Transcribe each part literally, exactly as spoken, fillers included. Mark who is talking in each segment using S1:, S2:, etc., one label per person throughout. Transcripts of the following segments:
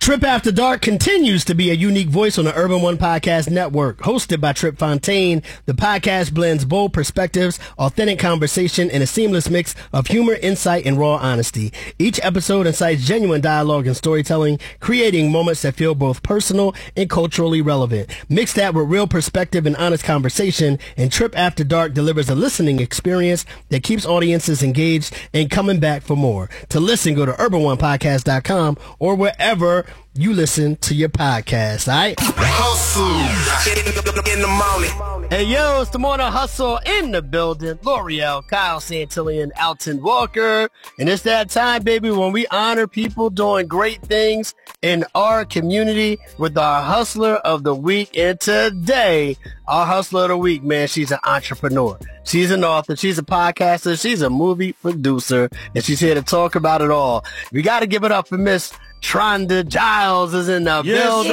S1: Trip After Dark continues to be a unique voice on the Urban One Podcast Network. Hosted by Trip Fontaine, the podcast blends bold perspectives, authentic conversation, and a seamless mix of humor, insight, and raw honesty. Each episode incites genuine dialogue and storytelling, creating moments that feel both personal and culturally relevant. Mix that with real perspective and honest conversation, and Trip After Dark delivers a listening experience that keeps audiences engaged and coming back for more. To listen, go to urban one podcast dot com or wherever you listen to your podcast, all right?
S2: Hustle in the morning.
S1: Hey, yo, it's the Morning Hustle in the building. L'Oreal, Kyle Santillan, Alton Walker. And it's that time, baby, when we honor people doing great things in our community with our Hustler of the Week. And today, our Hustler of the Week, man, she's an entrepreneur. She's an author. She's a podcaster. She's a movie producer. And she's here to talk about it all. We got to give it up for Miss Tronda Giles is in the
S3: yes,
S1: building.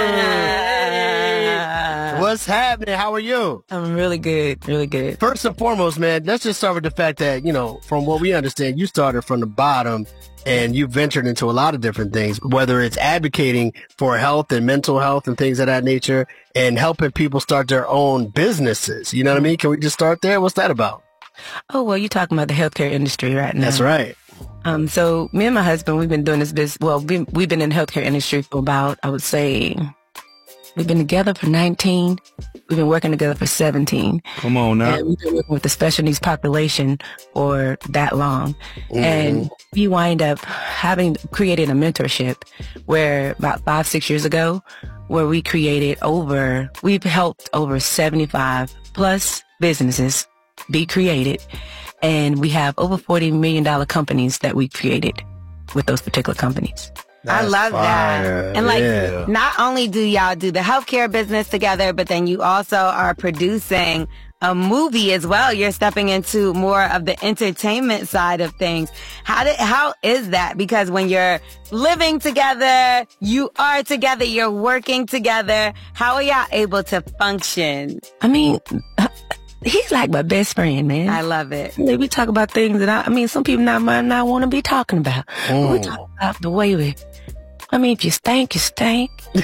S3: Yeah.
S1: What's happening? How are you?
S3: I'm really good. Really good.
S1: First and foremost, man, let's just start with the fact that, you know, from what we understand, you started from the bottom and you ventured into a lot of different things, whether it's advocating for health and mental health and things of that nature and helping people start their own businesses. You know what I mean? Can we just start there? What's that about?
S3: Oh, well, you're talking about the healthcare industry right now.
S1: That's right.
S3: Um, so me and my husband, we've been doing this business. Well, we, we've been in the healthcare industry for about, I would say, we've been together for nineteen. We've been working together for seventeen.
S4: Come on now.
S3: And we've been working with the special needs population for that long. Mm-hmm. And we wind up having created a mentorship where about five, six years ago, where we created over, we've helped over seventy-five plus businesses be created. And we have over forty million dollars companies that we created with those particular companies.
S5: That's I love
S1: fire.
S5: that. And like,
S1: yeah.
S5: Not only do y'all do the healthcare business together, but then you also are producing a movie as well. You're stepping into more of the entertainment side of things. How did, how is that? Because when you're living together, you are together, you're working together. How are y'all able to function?
S3: I mean, he's like my best friend, man.
S5: I love it.
S3: We talk about things that I, I mean, some people not might not want to be talking about.
S1: Mm.
S3: We talk about the way we, I mean, if you stink, you stink. You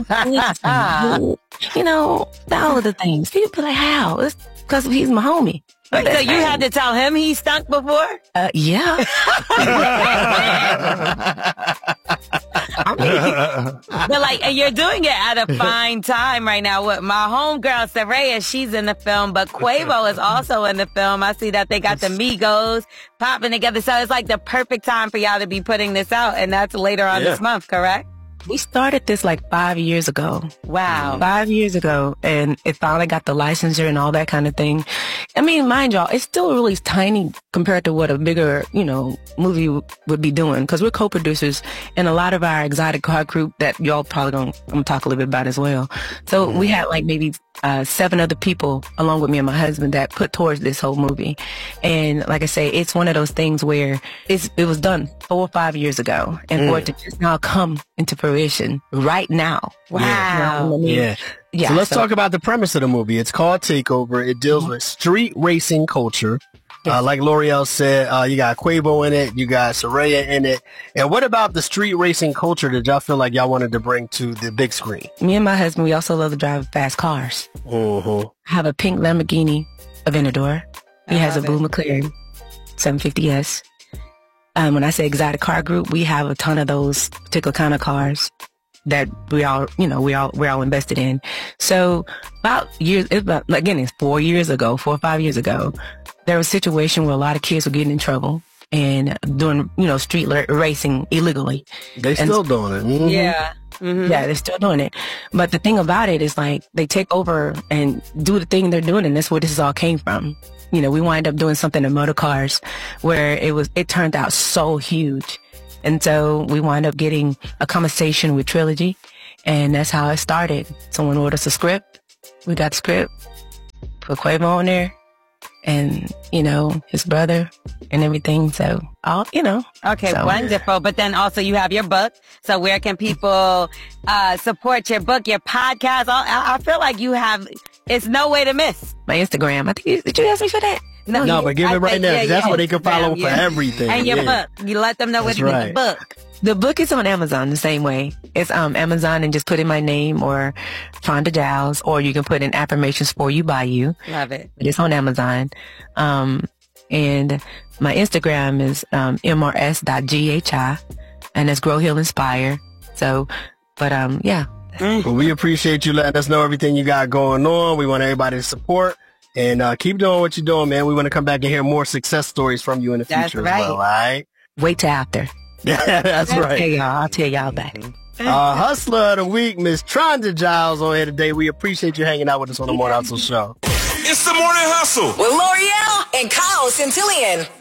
S3: know, all of the things. People be like, how? It's because he's my homie.
S5: So you had to tell him he stunk before?
S3: Uh, yeah.
S5: I mean, but like, and you're doing it at a fine time right now with my homegirl, Saraya. She's in the film, but Quavo is also in the film. I see that they got the Migos popping together. So it's like the perfect time for y'all to be putting this out. And that's later on
S1: yeah.
S5: this month, correct?
S3: We started this like five years ago.
S5: Wow.
S3: Five years ago. And it finally got the licensure and all that kind of thing. I mean, mind y'all, it's still really tiny compared to what a bigger, you know, movie w- would be doing. Because we're co-producers and a lot of our exotic car group that y'all probably gonna, I'm gonna talk a little bit about as well. So we had like maybe uh, seven other people along with me and my husband that put towards this whole movie. And like I say, it's one of those things where it's, it was done four or five years ago. And
S1: Mm.
S3: for it to just now come into fruition right now.
S5: Wow.
S3: You know what I mean?
S1: Yeah.
S3: Yeah,
S1: so let's
S3: so-
S1: talk about the premise of the movie. It's called Takeover. It deals
S3: Mm-hmm.
S1: with street racing culture.
S3: Yes.
S1: Uh, like L'Oreal said, uh, you got Quavo in it, you got Saraya in it. And what about the street racing culture that y'all feel like y'all wanted to bring to the big screen?
S3: Me and my husband, we also love to drive fast cars.
S1: Mm-hmm.
S3: I have a pink Lamborghini Aventador. He
S5: I
S3: has a
S5: love
S3: blue
S5: it.
S3: McLaren seven fifty S. Um, when I say exotic car group, we have a ton of those particular kind of cars that we all, you know, we all, we're all invested in. So about years, it's about, again, it's four years ago, four or five years ago, there was a situation where a lot of kids were getting in trouble and doing, you know, street la- racing illegally.
S1: They
S3: And-
S1: still doing it. Mhm.
S5: Yeah. Mm-hmm.
S3: Yeah, they're still doing it. But the thing about it is like they take over and do the thing they're doing, and that's where this all came from. You know, we wind up doing something in motor cars where it was, it turned out so huge. And so we wind up getting a conversation with Trilogy, and that's how it started. Someone wrote us a script. We got the script, put Quavo on there, and, you know, his brother and everything. So, all, you know.
S5: Okay,
S3: so.
S5: wonderful. But then also you have your book. So where can people uh, support your book, your podcast? I, I feel like you have, it's no way to miss.
S3: My Instagram. I think, you, did you ask me for that?
S1: No, but give
S5: I
S1: it right
S5: think-
S1: now.
S5: yeah,
S1: 'Cause that's
S5: yeah,
S1: where they can follow
S5: Instagram,
S1: for
S5: yeah.
S1: everything.
S5: And your
S1: yeah.
S5: book. You let them know
S1: That's
S5: what's in
S1: right.
S5: the book.
S3: The book is on Amazon the same way. It's um Amazon and just put in my name or Fonda Giles, or you can put in Affirmations for You by You.
S5: Love it.
S3: But it's on Amazon. Um, and my Instagram is um, M R S dot G H I, and it's Grow, Heal, Inspire. So, but um, yeah.
S1: Well, we appreciate you letting us know everything you got going on. We want everybody to support. And uh, keep doing what you're doing, man. We want to come back and hear more success stories from you in the
S5: That's
S1: future
S5: right.
S1: as well, all right?
S3: Wait till after.
S1: Yeah, that's
S3: I'll
S1: right.
S3: tell y'all. I'll tell y'all about it.
S1: Uh, Hustler of the Week, Miss Tranda Giles on here today. We appreciate you hanging out with us on the Morning Hustle Show.
S2: It's the Morning Hustle
S4: with L'Oreal and Kyle Centillion.